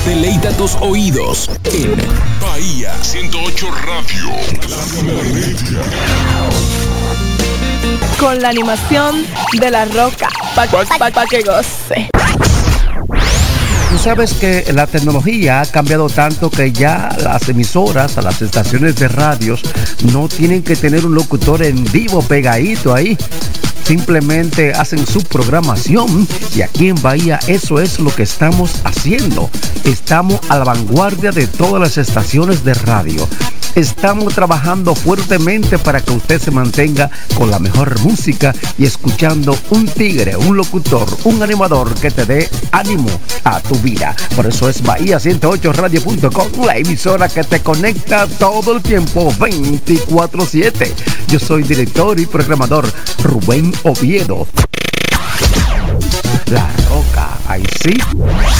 Deleita tus oídos en Bahía 108 Radio. Con la animación de La Roca, pa' que goce. Tú sabes que la tecnología ha cambiado tanto que ya las emisoras, las estaciones de radios, no tienen que tener un locutor en vivo pegadito ahí. Simplemente hacen su programación y aquí en Bahía eso es lo que estamos haciendo. Estamos a la vanguardia de todas las estaciones de radio. Estamos trabajando fuertemente para que usted se mantenga con la mejor música y escuchando un tigre, un locutor, un animador que te dé ánimo a tu vida. Por eso es Bahía108radio.com, la emisora que te conecta todo el tiempo, 24/7. Yo soy director y programador Rubén Oviedo. La Roca, ahí sí.